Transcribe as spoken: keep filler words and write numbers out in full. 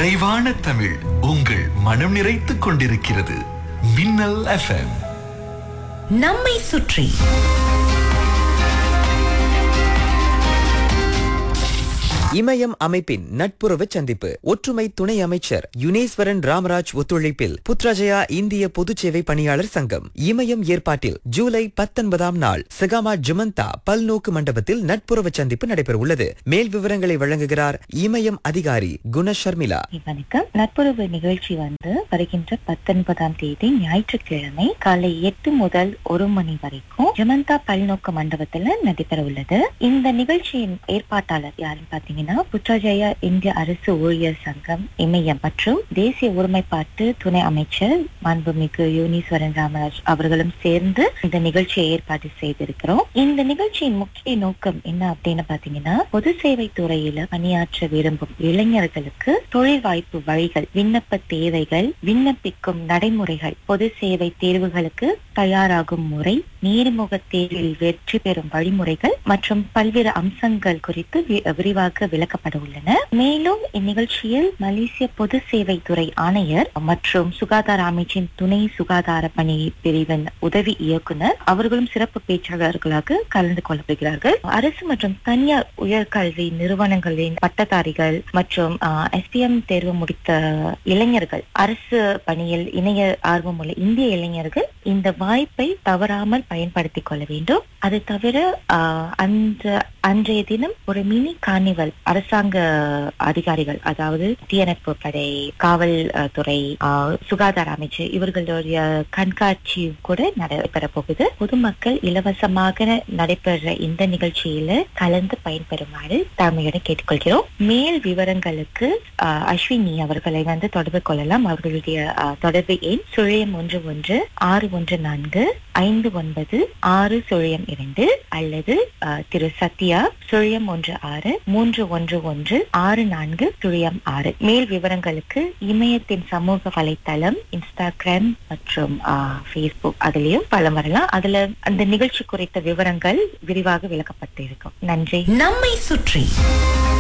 நிறைவான தமிழ் உங்கள் மனம் நிறைத்துக் கொண்டிருக்கிறது. மின்னல் எஃப்எம். நம்மை சுற்றி இமயம் அமைப்பின் நட்புறவு சந்திப்பு. ஒற்றுமை துணை அமைச்சர் யுனேஸ்வரன் ராமராஜ் ஒத்துழைப்பில் புத்ராஜயா இந்திய பொதுச்சேவை பணியாளர் சங்கம் இமயம் ஏற்பாட்டில் ஜூலை பத்தொன்பதாம் நாள் சகாமா ஜுமந்தா பல்நோக்கு மண்டபத்தில் நட்புறவு சந்திப்பு நடைபெற உள்ளது. மேல் விவரங்களை வழங்குகிறார் இமயம் அதிகாரி குண ஷர்மிளா. வணக்கம். நட்புறவு நிகழ்ச்சி வந்து வருகின்ற பத்தொன்பதாம் தேதி ஞாயிற்றுக்கிழமை காலை எட்டு முதல் ஒரு மணி வரைக்கும் ஜுமந்தா பல்நோக்கு மண்டபத்துல நடைபெற உள்ளது. இந்த நிகழ்ச்சியின் ஏற்பாட்டாளர் யாருன்னு பாத்தீங்கன்னா புத்ராஜயா இந்திய அரசு ஊழியர் சங்கம் இமயம் மற்றும் தேசிய ஒருமைப்பாட்டு துணை அமைச்சர் மாண்புமிகு யுனேஸ்வரன் ராமராஜ் அவர்களும் சேர்ந்து இந்த நிகழ்ச்சியை ஏற்பாடு செய்திருக்கிறோம். இந்த நிகழ்ச்சியின் முக்கிய நோக்கம் என்ன அப்படின்னு பாத்தீங்கன்னா, பொது சேவை துறையில பணியாற்ற விரும்பும் இளைஞர்களுக்கு தொழில் வாய்ப்பு வழிகள், விண்ணப்ப தேவைகள், விண்ணப்பிக்கும் நடைமுறைகள், பொது சேவை தேர்வுகளுக்கு தயாராகும் முறை, நேர்முக தேர்வில் வெற்றி பெறும் வழிமுறைகள் மற்றும் பல்வேறு அம்சங்கள் குறித்து விரிவாக விளக்கப்பட உள்ளன. மேலும் இந்நிகழ்ச்சியில் மலேசிய பொது சேவை துறை ஆணையர் மற்றும் சுகாதார அமைச்சின் துணை சுகாதார பணி பிரிவின் உதவி இயக்குனர் அவர்களும் சிறப்பு பேச்சாளர்களாக கலந்து கொள்ளப்படுகிறார்கள். அரசு மற்றும் தனியார் உயர்கல்வி நிறுவனங்களின் பட்டதாரிகள் மற்றும் எஸ் பி எம் தேர்வு முடித்த இளைஞர்கள், அரசு பணியில் இணைய ஆர்வம் உள்ள இந்திய இளைஞர்கள் இந்த வாய்ப்பை தவறாமல் பயன்படுத்திக் கொள்ள வேண்டும். அது தவிர அந்த அன்றைய தினம் ஒரு மினி கார்னிவல் அரசாங்க அதிகாரிகள், அதாவது தீயணைப்பு படை, காவல் துறை, சுகாதார அமைச்சு இவர்களுடைய கண்காட்சி கூட நடைபெற போகுது. பொதுமக்கள் இலவசமாக நடைபெற இந்த நிகழ்ச்சியில கலந்து பயன்பெறுமாறு தாழ்மையுடன் கேட்டுக்கொள்கிறோம். மேல் விவரங்களுக்கு அஸ்வினி அவர்களை வந்து தொடர்பு கொள்ளலாம். அவர்களுடைய தொடர்பு எண் சுழியம் ஒன்று ஒன்று ஆறு ஒன்று நான்கு ஐந்து ஒன்பது ஆறு சுழியம் இரண்டு அல்லது திரு சத்யா சுழியம் ஒன்று ஆறு மூன்று ஒன்று ஒன்று ஆறு நான்கு சுழியம் ஆறு. மேல் விவரங்களுக்கு இமயத்தின் சமூக வலைத்தளம், இன்ஸ்டாகிராம் மற்றும் பேஸ்புக் அதுலயும் பலம் வரலாம். அதுல அந்த நிகழ்ச்சி குறித்த விவரங்கள் விரிவாக விளக்கப்பட்டு இருக்கும். நன்றி. நம்மை சுற்றி